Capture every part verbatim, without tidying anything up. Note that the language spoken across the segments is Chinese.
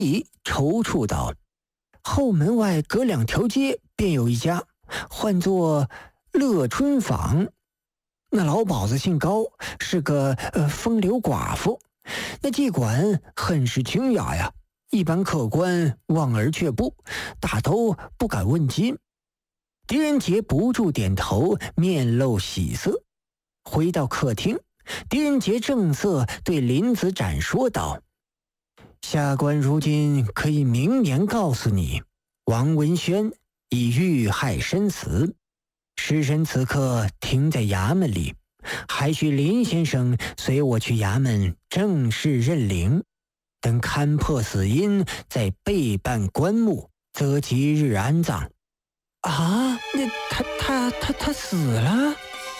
姨踌躇道：“后门外隔两条街便有一家，唤作乐春坊。那老鸨子姓高，是个呃风流寡妇。那妓馆很是清雅呀，一般客官望而却步，大都不敢问津。”狄仁杰不住点头，面露喜色。回到客厅，狄仁杰正色对林子展说道：“下官如今可以明言告诉你，王文轩已遇害身死，尸身此刻停在衙门里，还需林先生随我去衙门正式认领，等勘破死因，再备办棺木，则即日安葬。”啊，那他他他他死了？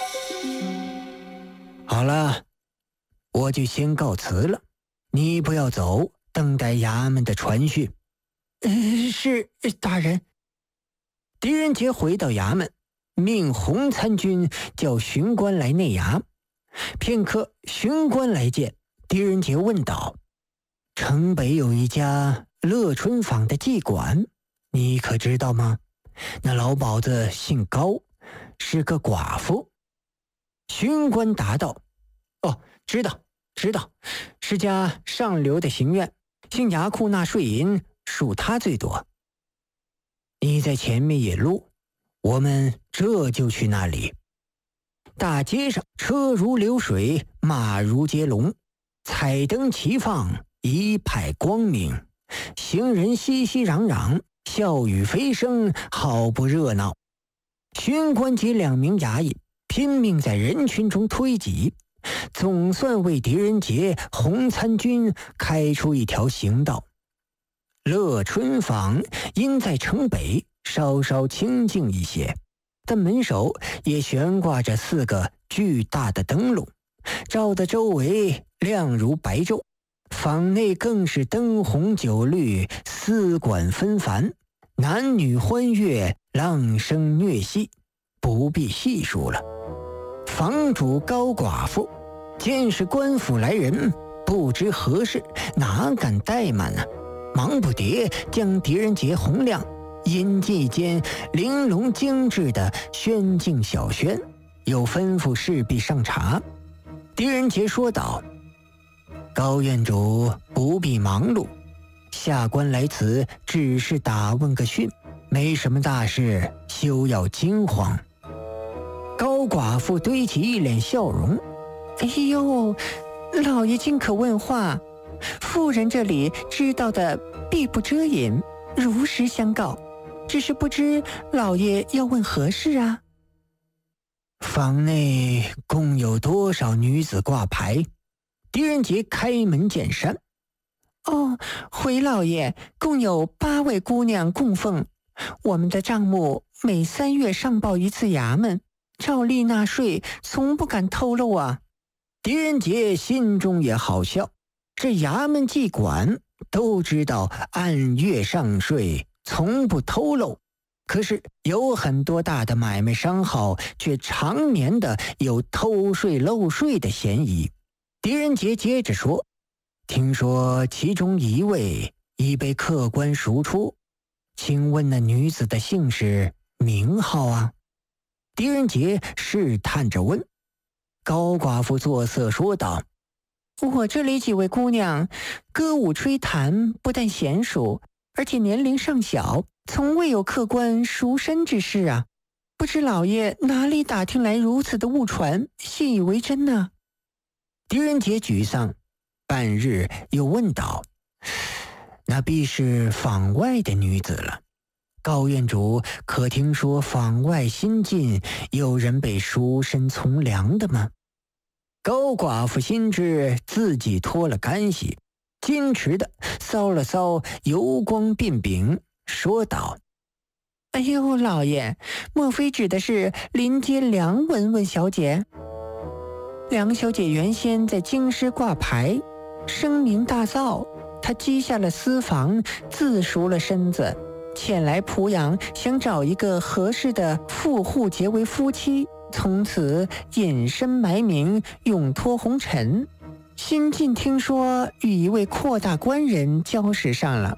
好了，我就先告辞了，你不要走，等待衙门的传讯。呃，是大人。狄仁杰回到衙门，命洪参军叫巡官来内衙。片刻，巡官来见，狄仁杰问道：“城北有一家乐春坊的妓馆，你可知道吗？那老鸨子姓高，是个寡妇。”巡官答道：“哦，知道，知道，是家上流的行院，姓衙库纳税银，属他最多。你在前面引路，我们这就去那里。”大街上车如流水，马如接龙，彩灯齐放，一派光明，行人熙熙攘攘，笑语飞声，好不热闹。巡官及两名衙役拼命在人群中推挤，总算为狄仁杰、洪参军开出一条行道。乐春坊因在城北，稍稍清静一些，但门首也悬挂着四个巨大的灯笼，照得周围亮如白昼。坊内更是灯红酒绿，丝管纷繁，男女欢悦，浪声虐戏，不必细数了。房主高寡妇见是官府来人，不知何事，哪敢怠慢呢？忙不迭将狄仁杰、洪亮引进一间玲珑精致的轩静小轩，又吩咐侍婢上茶。狄仁杰说道：“高院主不必忙碌，下官来此只是打问个讯，没什么大事，休要惊慌。”高寡妇堆起一脸笑容：“哎呦，老爷尽可问话，妇人这里知道的必不遮掩，如实相告，只是不知老爷要问何事啊？”“坊内共有多少女子挂牌？”狄仁杰开门见山。“哦，回老爷，共有八位姑娘供奉。我们的账目每三月上报一次衙门，照例纳税，从不敢透露啊。”狄仁杰心中也好笑，这衙门妓馆都知道按月上税，从不透露，可是有很多大的买卖商号却常年的有偷税漏税的嫌疑。狄仁杰接着说：“听说其中一位已被客官赎出，请问那女子的姓氏名号啊？”狄仁杰试探着问。高寡妇作色说道：“我这里几位姑娘歌舞吹弹，不但娴熟，而且年龄尚小，从未有客官赎身之事啊！不知老爷哪里打听来如此的误传，信以为真呢？”狄仁杰沮丧，半日又问道：“那必是坊外的女子了。高院主可听说坊外新近有人被赎身从良的吗？”高寡妇心知自己脱了干系，矜持的搔了搔油光鬓柄，说道：“哎呦，老爷，莫非指的是临街梁文文小姐？梁小姐原先在京师挂牌，声名大噪，她积下了私房，自赎了身子，前来濮阳，想找一个合适的富户结为夫妻，从此隐身埋名，永脱红尘。新近听说与一位阔大官人交识上了，